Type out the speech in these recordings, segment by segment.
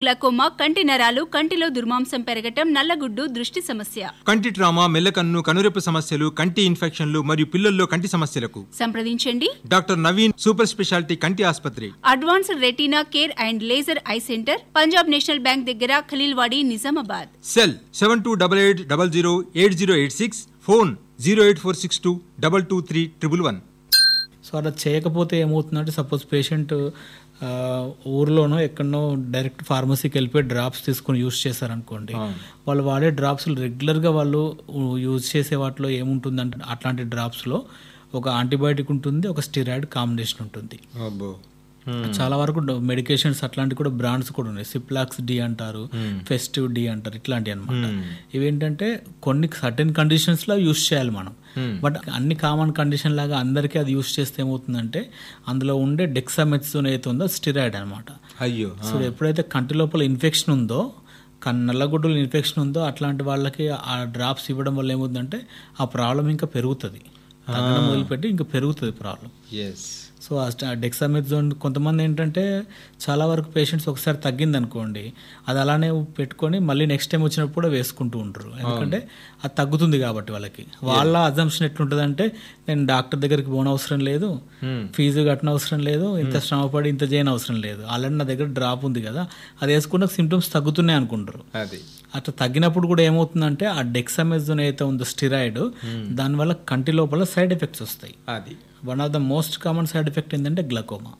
Glaucoma, కంటి నరాలు, కంటిలో దుర్మాంసం పెరగటం, నల్లగుడ్డు, దృష్టి సమస్య, కంటి ట్రామా, మెల్లకన్ను, కనురెప్ప సమస్యలు, కంటి ఇన్ఫెక్షన్లు మరియు పిల్లల్లో కంటి సమస్యలకు సంప్రదించండి డాక్టర్ నవీన్ సూపర్ స్పెషాలిటీ కంటి ఆసుపత్రి, advanced retina care and laser eye centre, Punjab national bank దగ్గర, Khaleelwadi, Nizamabad. Cell 7288008086, phone 08462223111. So అలా చేయకపోతే ఏమవుతుందంటే, సపోజ్ పేషెంట్ ఊర్లోనో ఎక్కడనో డైరెక్ట్ ఫార్మసీకి వెళ్ళిపోయి డ్రాప్స్ తీసుకొని యూజ్ చేశారనుకోండి, వాళ్ళు వాడే డ్రాప్స్ రెగ్యులర్గా వాళ్ళు యూజ్ చేసే వాటిలో ఏముంటుందంటే, అట్లాంటి డ్రాప్స్లో ఒక యాంటీబయాటిక్ ఉంటుంది, ఒక స్టెరాయిడ్ కాంబినేషన్ ఉంటుంది. చాలా వరకు మెడికేషన్స్ అట్లాంటివి కూడా బ్రాండ్స్ కూడా ఉన్నాయి. సిప్లాక్స్ డి అంటారు, ఫెస్టివ్ డి అంటారు, ఇట్లాంటివి అనమాట. ఇవేంటంటే కొన్ని సర్టెన్ కండిషన్స్ లో యూజ్ చేయాలి మనం. బట్ అన్ని కామన్ కండిషన్ లాగా అందరికీ అది యూజ్ చేస్తే ఏమవుతుందంటే, అందులో ఉండే డెక్సామెథాసోన్ ఏదైతే ఉందో స్టెరాయిడ్ అనమాట. అయ్యో, సో ఎప్పుడైతే కంటి లోపల ఇన్ఫెక్షన్ ఉందో, నల్లగుడ్డలు ఇన్ఫెక్షన్ ఉందో, అట్లాంటి వాళ్ళకి ఆ డ్రాప్స్ ఇవ్వడం వల్ల ఏమవుతుందంటే ఆ ప్రాబ్లం ఇంకా పెరుగుతుంది. తగ్గడం మొదలుపెట్టి ఇంకా పెరుగుతుంది ప్రాబ్లం. సో ఆ డెక్సామెథాసోన్ కొంతమంది ఏంటంటే, చాలా వరకు పేషెంట్స్ ఒకసారి తగ్గింది అనుకోండి, అది అలానే పెట్టుకొని మళ్ళీ నెక్స్ట్ టైం వచ్చినప్పుడు కూడా వేసుకుంటూ ఉంటారు. ఎందుకంటే అది తగ్గుతుంది కాబట్టి వాళ్ళకి. వాళ్ళ అజంప్షన్ ఎట్లుంటుందంటే, నేను డాక్టర్ దగ్గరికి పోనవసరం లేదు, ఫీజు కట్టిన అవసరం లేదు, ఇంత శ్రమపడి ఇంత చేయని అవసరం లేదు, ఆల్రెడీ నా దగ్గర డ్రాప్ ఉంది కదా, అది వేసుకున్న సిమ్టమ్స్ తగ్గుతున్నాయి అనుకుంటారు. అట్లా తగ్గినప్పుడు కూడా ఏమవుతుందంటే, ఆ డెక్సామెథాసోన్ అయితే ఉందో స్టెరాయిడ్, దానివల్ల కంటి లోపల సైడ్ ఎఫెక్ట్స్ వస్తాయి. One of the most common side effect ఏంటంటే గ్లకోమా.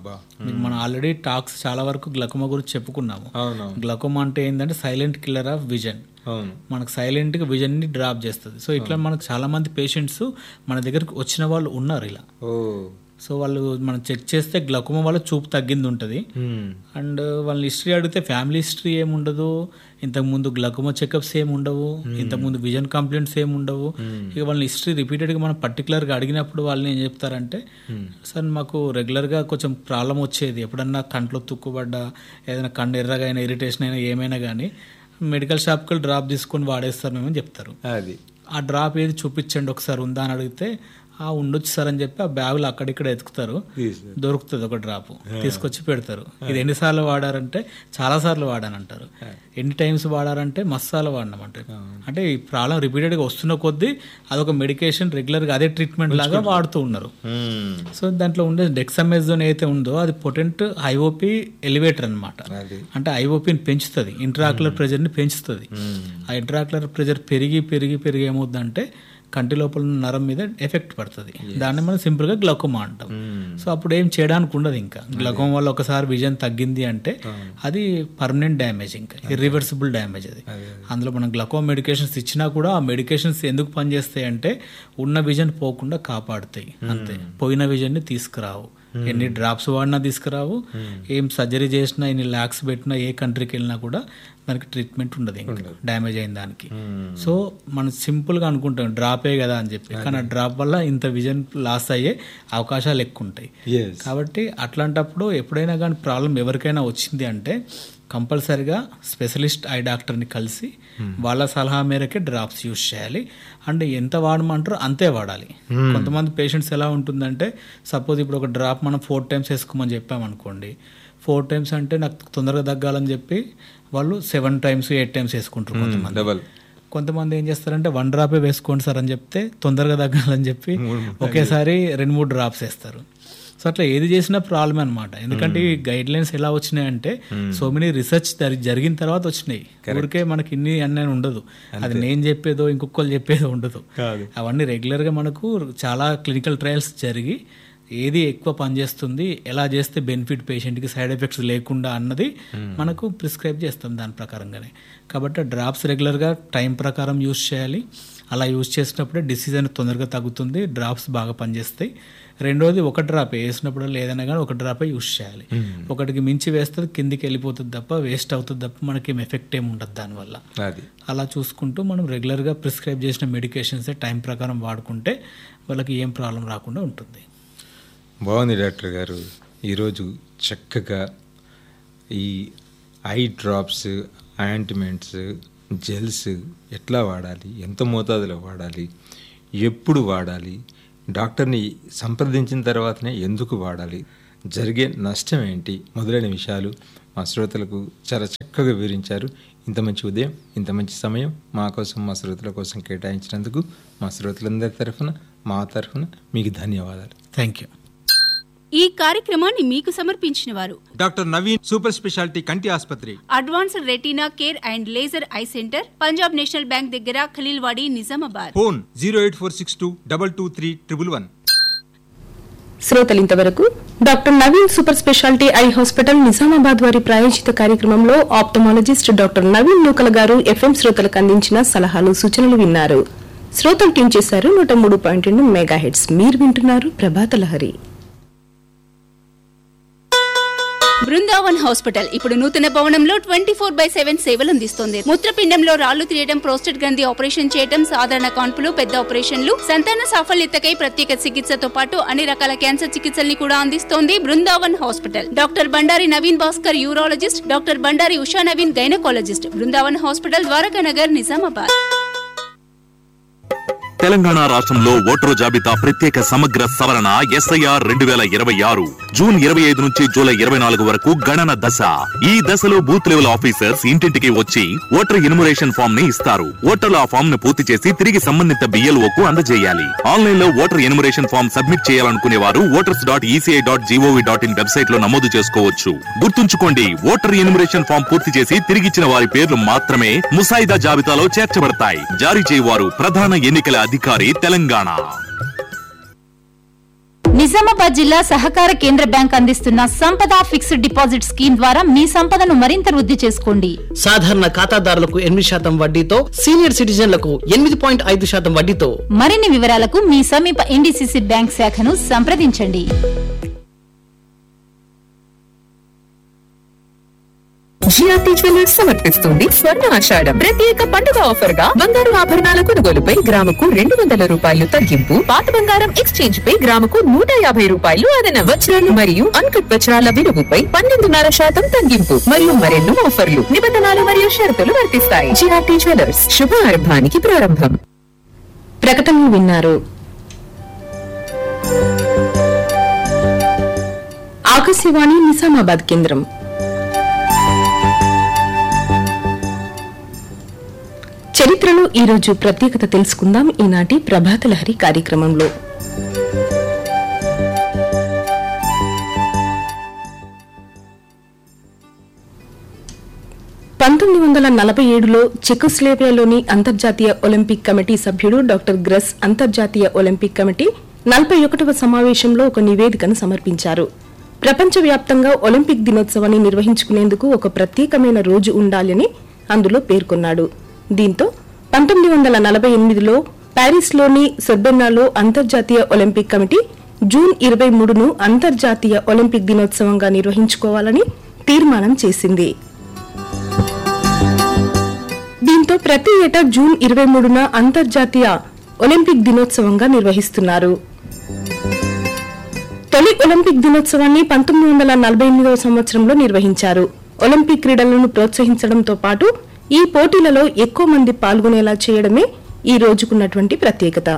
మనం ఆల్రెడీ టాక్స్ చాలా వరకు గ్లకోమా గురించి చెప్పుకున్నాము. గ్లకోమా అంటే ఏంటంటే సైలెంట్ కిల్లర్ ఆఫ్ విజన్. మనకు సైలెంట్ గా విజన్ ని డ్రాప్ చేస్తుంది. సో ఇట్లా మనకు చాలా మంది పేషెంట్స్ మన దగ్గరకు వచ్చిన వాళ్ళు ఉన్నారు ఇలా. సో వాళ్ళు మనం చెక్ చేస్తే గ్లకోమా వల్ల చూపు తగ్గింది ఉంటుంది. అండ్ వాళ్ళని హిస్టరీ అడిగితే ఫ్యామిలీ హిస్టరీ ఏముండదు, ఇంతకుముందు గ్లకోమా చెకప్స్ ఏమి ఉండవు, ఇంతకుముందు విజన్ కంప్లైంట్స్ ఏమి ఉండవు. ఇక వాళ్ళని హిస్టరీ రిపీటెడ్గా మనం పర్టికులర్గా అడిగినప్పుడు వాళ్ళని ఏం చెప్తారంటే, సార్ మాకు రెగ్యులర్గా కొంచెం ప్రాబ్లం వచ్చేది, ఎప్పుడన్నా కంట్లో తుక్కుబడ్డా, ఏదైనా కన్ను ఎర్రగా అయినా, ఇరిటేషన్ అయినా, ఏమైనా కానీ మెడికల్ షాప్కి డ్రాప్ తీసుకొని వాడేస్తారు మేమని చెప్తారు. ఆ డ్రాప్ ఏది చూపించండి ఒకసారి ఉందా అని అడిగితే, ఉండొచ్చు సార్ అని చెప్పి ఆ బ్యాగులు అక్కడిక్కడ ఎతుకుతారు, దొరుకుతుంది ఒక డ్రాప్, తీసుకొచ్చి పెడతారు. ఇది ఎన్నిసార్లు వాడారంటే చాలా సార్లు వాడానంటారు. ఎన్ని టైమ్స్ వాడారంటే మస్తాలు వాడినామంటారు. అంటే ఈ ప్రాబ్లం రిపీటెడ్ గా వస్తున్న కొద్దీ అదొక మెడికేషన్ రెగ్యులర్ గా అదే ట్రీట్మెంట్ లాగా వాడుతూ ఉన్నారు. సో దాంట్లో ఉండే డెక్సామెథాసోన్ అయితే ఉందో అది పొటెంట్ ఐఓపి ఎలివేటర్ అనమాట. అంటే ఐఓపిని పెంచుతుంది, ఇంట్రాక్యులర్ ప్రెజర్ ని పెంచుతుంది. ఆ ఇంట్రాక్యులర్ ప్రెజర్ పెరిగి పెరిగి పెరిగి ఏమవుతుందంటే కంటి లోపల నరం మీద ఎఫెక్ట్ పడుతుంది. దాన్ని మనం సింపుల్ గా గ్లకోమా అంటాం. సో అప్పుడు ఏం చేయడానికి ఉండదు. ఇంకా గ్లకోమా వల్ల ఒకసారి విజన్ తగ్గింది అంటే అది పర్మనెంట్ డ్యామేజ్, ఇంకా ఇర్రివర్సిబుల్ డ్యామేజ్ అది. అందులో మనం గ్లకోమా మెడికేషన్స్ ఇచ్చినా కూడా ఆ మెడికేషన్స్ ఎందుకు పనిచేస్తాయి అంటే ఉన్న విజన్ పోకుండా కాపాడుతాయి అంతే. పోయిన విజన్ ని తీసుకురావు. ఎన్ని డ్రాప్స్ వాడినా తీసుకురావు, ఏం సర్జరీ చేసినా, ఎన్ని ల్యాక్స్ పెట్టినా, ఏ కంట్రీకి వెళ్ళినా కూడా దానికి ట్రీట్మెంట్ ఉండదు ఇంకా డ్యామేజ్ అయిన దానికి. సో మనం సింపుల్ గా అనుకుంటాం డ్రాపే కదా అని చెప్పి, కానీ ఆ డ్రాప్ వల్ల ఇంత విజన్ లాస్ అయ్యే అవకాశాలు ఎక్కువ ఉంటాయి. కాబట్టి అట్లాంటప్పుడు ఎప్పుడైనా కానీ ప్రాబ్లం ఎవరికైనా వచ్చింది అంటే కంపల్సరిగా స్పెషలిస్ట్ ఐ డాక్టర్ని కలిసి వాళ్ళ సలహా మేరకే డ్రాప్స్ యూజ్ చేయాలి. అండ్ ఎంత వాడమంటారో అంతే వాడాలి. కొంతమంది పేషెంట్స్ ఎలా ఉంటుందంటే, సపోజ్ ఇప్పుడు ఒక డ్రాప్ మనం 4 times వేసుకోమని చెప్పామనుకోండి, 4 times అంటే నాకు తొందరగా తగ్గాలని చెప్పి వాళ్ళు 7 times 8 times వేసుకుంటారు. కొంతమంది ఏం చేస్తారంటే 1 డ్రాపే వేసుకోండి సార్ అని చెప్తే తొందరగా తగ్గాలని చెప్పి ఒకేసారి 2-3 డ్రాప్స్ వేస్తారు. సో అట్లా ఏది చేసినా ప్రాబ్లమే అనమాట. ఎందుకంటే ఈ గైడ్ లైన్స్ ఎలా వచ్చినాయంటే, సో మెనీ రీసెర్చ్ జరిగిన తర్వాత వచ్చినాయి. ఊరికే మనకి ఇన్ని అన్నీ ఉండదు, అది నేను చెప్పేదో ఇంకొకరు చెప్పేదో ఉండదు. అవన్నీ రెగ్యులర్ గా మనకు చాలా క్లినికల్ ట్రయల్స్ జరిగి ఏది ఎక్కువ పనిచేస్తుంది, ఎలా చేస్తే బెనిఫిట్ పేషెంట్కి, సైడ్ ఎఫెక్ట్స్ లేకుండా అన్నది మనకు ప్రిస్క్రైబ్ చేస్తాం దాని ప్రకారంగానే. కాబట్టి డ్రాప్స్ రెగ్యులర్గా టైం ప్రకారం యూజ్ చేయాలి. అలా యూజ్ చేసినప్పుడే డిసీజ్ అనేది తొందరగా తగ్గుతుంది, డ్రాప్స్ బాగా పనిచేస్తాయి. రెండోది ఒక డ్రాప్ వేసినప్పుడు ఏదైనా కానీ ఒక డ్రాపే యూజ్ చేయాలి. ఒకటికి మించి వేస్తే కిందికి వెళ్ళిపోతుంది తప్ప, వేస్ట్ అవుతుంది తప్ప మనకి ఎఫెక్ట్ ఏమి ఉండదు దానివల్ల. అలా చూసుకుంటూ మనం రెగ్యులర్గా ప్రిస్క్రైబ్ చేసిన మెడికేషన్స్ టైం ప్రకారం వాడుకుంటే వాళ్ళకి ఏం ప్రాబ్లం రాకుండా ఉంటుంది. బాగుంది డాక్టర్ గారు. ఈరోజు చక్కగా ఈ ఐ డ్రాప్స్, ఆయింట్మెంట్స్, జెల్స్ ఎట్లా వాడాలి, ఎంత మోతాదులో వాడాలి, ఎప్పుడు వాడాలి, డాక్టర్ని సంప్రదించిన తర్వాతనే ఎందుకు వాడాలి, జరిగే నష్టం ఏంటి, మొదలైన విషయాలు మా శ్రోతలకు చాలా చక్కగా వివరించారు. ఇంత మంచి ఉదయం, ఇంత మంచి సమయం మా కోసం, మా శ్రోతల కోసం కేటాయించినందుకు మా శ్రోతలందరి తరఫున, మా తరఫున మీకు ధన్యవాదాలు. Thank you. ఈ కార్యక్రమాన్ని మీకు సమర్పించిన వారు డాక్టర్ నవీన్ సూపర్ స్పెషాలిటీ కంటి ఆసుపత్రి, advanced retina care and laser eye centre, Punjab national bank దగ్గర, Khaleelwadi, Nizamabad. Phone 08462223111. శ్రోతలింతవరకు doctor Naveen super speciality eye hospital Nizamabad వారి ప్రాయోజిత కార్యక్రమంలో ఆప్థమాలజిస్ట్ డాక్టర్ నవీన్ నూకల గారు ఎఫ్ఎం శ్రోతలకు అందించిన సలహాలు, సూచనలు విన్నారు. శ్రోతలు ట్యూన్ చేశారు 103.2 మెగాహెర్ట్జ్. మీరు వింటున్నారు ప్రభాత లహరి. బృందావన్ హాస్పిటల్ ఇప్పుడు నూతన భవనంలో 24/7 సేవలు అందిస్తోంది. మూత్రపిండంలో రాళ్లు తీయడం, ప్రోస్టేట్ గ్రంథి ఆపరేషన్ చేయడం, సాధారణ కాన్పులు, పెద్ద ఆపరేషన్లు, సంతాన సాఫల్యతకై ప్రత్యేక చికిత్సతో పాటు అన్ని రకాల క్యాన్సర్ చికిత్సల్ని కూడా అందిస్తోంది Brindavan hospital. Doctor Bandari Naveen Bhaskar urologist, doctor Bandari Usha Naveen gynaecologist. Brindavan hospital, Dwarakanagar, Nizamabad. Telangana రాష్ట్రంలో ఓటరు జాబితా ప్రత్యేక సమగ్ర సవరణ SIR 2026 జూన్ 25 నుంచి జూలై 24 వరకు గణన దశ. ఈ దశలో బూత్ లెవెల్ ఆఫీసర్స్ ఇంటింటికి వచ్చి ఓటర్ ఎన్యుమరేషన్ ఫామ్ ని ఇస్తారు. ఓటర్లు ఆ ఫామ్ ను పూర్తి చేసి తిరిగి సంబంధిత BLOకు అందజేయాలి. ఆన్లైన్ లో ఓటర్ ఎన్యుమరేషన్ ఫామ్ సబ్మిట్ చేయాలనుకునే వారు voters.eci.gov.in వెబ్సైట్ లో నమోదు చేసుకోవచ్చు. గుర్తుంచుకోండి, ఓటర్ ఎన్యుమరేషన్ ఫామ్ పూర్తి చేసి తిరిగిచ్చిన వారి పేర్లు మాత్రమే ముసాయిదా జాబితాలో చేర్చబడతాయి. జారీ చేయవారు ప్రధాన ఎన్నికల అధికారి, తెలంగాణ. నిజామాబాద్ జిల్లా సహకార కేంద్ర బ్యాంక్ అందిస్తున్న సంపద ఫిక్స్డ్ డిపాజిట్ స్కీమ్ ద్వారా మీ సంపదను మరింత వృద్ధి చేసుకోండి. సాధారణ ఖాతాదారులకు 8% వడ్డీతో, సీనియర్ సిటిజన్లకు 8.5% వడ్డీతో. మరిన్ని వివరాలకు మీ సమీప NDCC బ్యాంక్ శాఖను సంప్రదించండి. జిఆర్టీ జ్యువెలర్స్ సమర్పిస్తుంది స్వర్ణ ఆషాఢం ప్రత్యేక పండుగ ఆఫర్ గా బంగారు ఆభరణాల కొనుగోలుపై గ్రాముకు 200 రూపాయలు తగ్గింపు, పాత బంగారం ఎక్స్చేంజ్ పై గ్రాముకు 150 రూపాయలు అదన, వజ్రాలు మరియు అన్కట్ వజ్రాల విలువపై 12.5% తగ్గింపు మరియు మరెన్నో ఆఫర్లు. నిబంధనలు మరియు షరతులు వర్తిస్తాయి. జిఆర్టీ జ్యువెలర్స్, శుభారంభానికి ప్రారంభం. ప్రకటనలు విన్నారు. ఆకాశవాణి నిజామాబాద్ కేంద్రం. చరిత్రలో ఈరోజు ప్రత్యేకత తెలుసుకుందాం ఈనాటి ప్రభాత లహరి కార్యక్రమంలో. 1947లో చెకోస్లోవేకియాలోని అంతర్జాతీయ ఒలింపిక్ కమిటీ సభ్యుడు డాక్టర్ గ్రెస్ అంతర్జాతీయ ఒలింపిక్ కమిటీ 41వ సమావేశంలో ఒక నివేదికను సమర్పించారు. ప్రపంచవ్యాప్తంగా ఒలింపిక్ దినోత్సవాన్ని నిర్వహించుకునేందుకు ఒక ప్రత్యేకమైన రోజు ఉండాలని అందులో పేర్కొన్నాడు. దీంతో 1948లో ప్యారిస్లోని సొర్బొన్నాలో అంతర్జాతీయ ఒలింపిక్ కమిటీ జూన్ 23ను అంతర్జాతీయ ఒలింపిక్ దినోత్సవంగా నిర్వహించుకోవాలని తీర్మానం చేసింది. దీంతో ప్రతి ఏటా జూన్ 23న అంతర్జాతీయ ఒలింపిక్ దినోత్సవంగా నిర్వహిస్తున్నారు. తొలి ఒలింపిక్ దినోత్సవాన్ని 1948వ సంవత్సరంలో నిర్వహించారు. ఒలింపిక్ క్రీడలను ప్రోత్సహించడంతో పాటు ఈ పోటీలలో ఎక్కువ మంది పాల్గొనేలా చేయడమే ఈ రోజుకున్నటువంటి ప్రత్యేకత.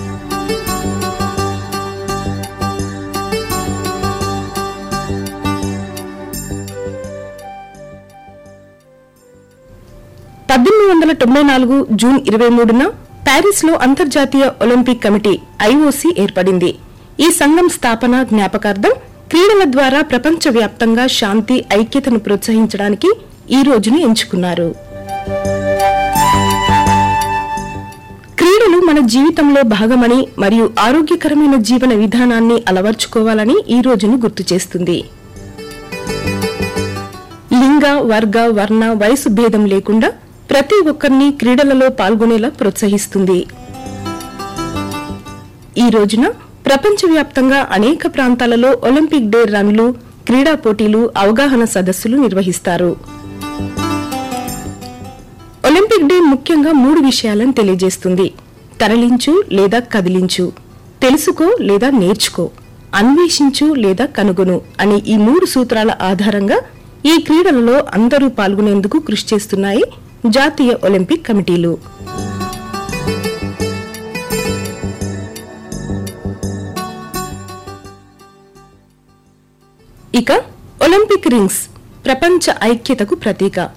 జూన్ 23న ప్యారిస్ లో అంతర్జాతీయ ఒలింపిక్ కమిటీ IOC ఏర్పడింది. ఈ సంఘం స్థాపన జ్ఞాపకార్థం క్రీడల ద్వారా ప్రపంచవ్యాప్తంగా శాంతి, ఐక్యతను ప్రోత్సహించడానికి ఈ రోజును ఎంచుకున్నారు. క్రీడలు మన జీవితంలో భాగమని మరియు ఆరోగ్యకరమైన జీవన విధానాన్ని అలవర్చుకోవాలని ఈ రోజును గుర్తు చేస్తుంది. లింగ, వర్గ, వర్ణ, వయసు భేదం లేకుండా ప్రతి ఒక్కరిని క్రీడలలో పాల్గొనేలా ప్రోత్సహిస్తుంది. ఈ రోజున ప్రపంచవ్యాప్తంగా అనేక ప్రాంతాలలో ఒలింపిక్ డే రన్లు, క్రీడా పోటీలు, అవగాహన సదస్సులు నిర్వహిస్తారు. ఒలింపిక్ డే ముఖ్యంగా 3 విషయాలను తెలియజేస్తుంది. తరలించు లేదా కదిలించు, తెలుసుకో లేదా నేర్చుకో, అన్వేషించు లేదా కనుగొను అనే ఈ 3 సూత్రాల ఆధారంగా ఈ క్రీడలలో అందరూ పాల్గొనేందుకు కృషి చేస్తున్నాయి జాతీయ ఒలింపిక్ కమిటీలు. ఇక ఒలింపిక్ రింగ్స్ ప్రపంచ ఐక్యతకు ప్రతీక.